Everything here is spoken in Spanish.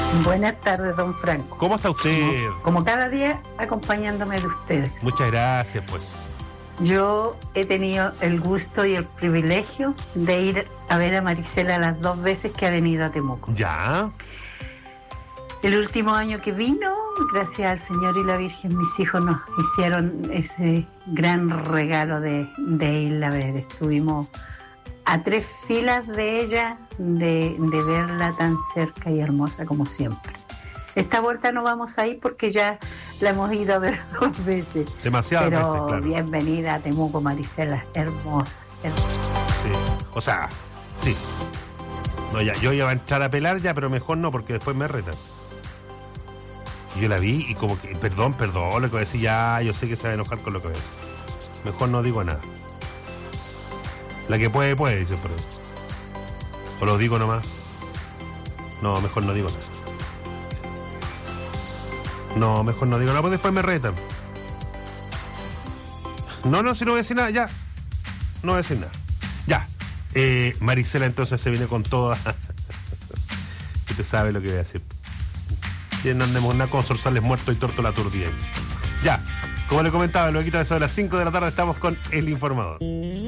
Buenas tardes, don Franco. ¿Cómo está usted? Como cada día, acompañándome de ustedes. Muchas gracias, pues. Yo he tenido el gusto y el privilegio de ir a ver a Marisela las 2 veces que ha venido a Temuco. ¿Ya? El último año que vino, gracias al Señor y la Virgen, mis hijos nos hicieron ese gran regalo de irla a ver. Estuvimos a 3 filas de ella, de verla tan cerca y hermosa como siempre. Esta vuelta no vamos a ir porque ya la hemos ido a ver 2 veces. Demasiadas pero veces, claro. Bienvenida a Temuco, Marisela, hermosa, hermosa. Sí, o sea, sí. No, ya, yo iba a entrar a pelar ya, pero mejor no, porque después me retan. Y yo la vi y como que, perdón, lo que voy a decir, ya, yo sé que se va a enojar con lo que voy a decir. Mejor no digo nada. La que puede, dice, pero... ¿O lo digo nomás? No, mejor no digo nada. No, mejor no digo nada, porque después me retan. No, si no voy a decir nada, ya. No voy a decir nada. Ya. Marisela entonces se viene con toda. Usted sabe lo que voy a decir. Y no andemos nada con zorzales muertos y tórtola aturdida. Ya. Como le comentaba, luego de eso de las 5 de la tarde estamos con El Informador.